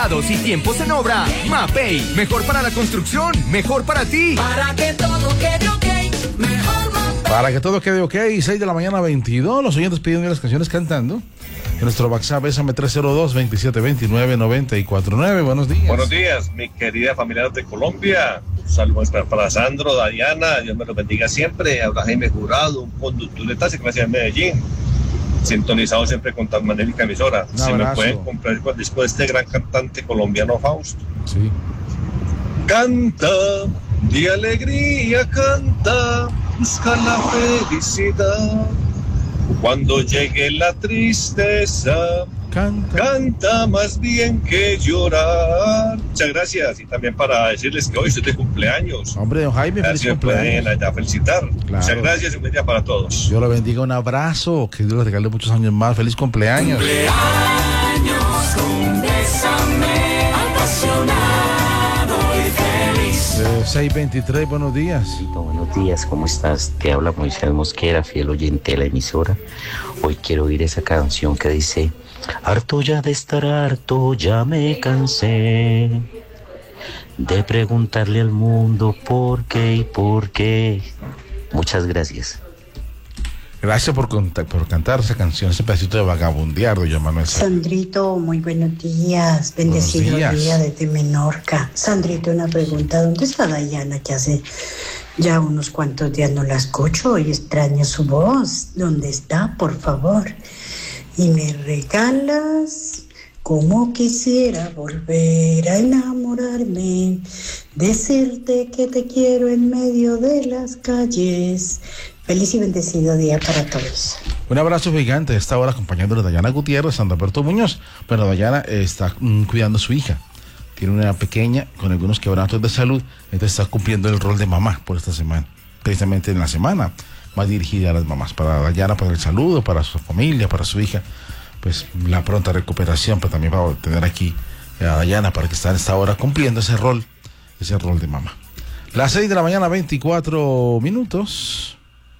traslados y tiempos en obra. Mapei, mejor para la construcción, mejor para ti. Para que todo quede ok, mejor Mapei. Para que todo quede ok, 6 de la mañana 22, los oyentes pidiendo las canciones cantando. En nuestro WhatsApp es 302-2729-949. Buenos días. Buenos días, mi querida familia de Colombia. Saludos para Sandro, Dariana, Dios me los bendiga siempre. Habla Jaime Jurado, un conductor de taxi que me hacía en Medellín. Sintonizado siempre con tan magnífica emisora. Si me pueden comprar el disco de este gran cantante colombiano Fausto. Sí. Canta, de alegría canta, busca la felicidad. Cuando llegue la tristeza, canta más bien que llorar. Muchas gracias. Y también para decirles que hoy estoy de cumpleaños. Hombre, don Jaime, feliz cumpleaños. Pueden allá felicitar. Claro. Muchas gracias y un buen día para todos. Dios lo bendiga, un abrazo. Que Dios les regale muchos años más. Feliz cumpleaños. Cumpleaños con Bésame, apasionado y feliz. 623, buenos días. Buenos días, ¿cómo estás? Te habla Moisés Mosquera, fiel oyente de la emisora. Hoy quiero oír esa canción que dice: harto ya de estar harto, ya me cansé de preguntarle al mundo por qué y por qué. Muchas gracias. Gracias por cantar esa canción, ese pedacito de vagabundear de Manuel. Sandrito, muy buenos días. Bendecido día desde Menorca. Sandrito, una pregunta. ¿Dónde está Dayana? Que hace ya unos cuantos días no la escucho y extraño su voz. ¿Dónde está, por favor? Y me regalas como quisiera volver a enamorarme, decirte que te quiero en medio de las calles. Feliz y bendecido día para todos. Un abrazo gigante a esta hora acompañándole a Dayana Gutiérrez, Santa Alberto Muñoz. Bueno, Dayana está cuidando a su hija. Tiene una pequeña con algunos quebrantos de salud, entonces está cumpliendo el rol de mamá por esta semana. Precisamente en la semana más dirigida a las mamás. Para Dayana, para el saludo, para su familia, para su hija, pues la pronta recuperación, pero también para tener aquí a Dayana para que esté en esta hora cumpliendo ese rol de mamá. Las 6 de la mañana, 24 minutos.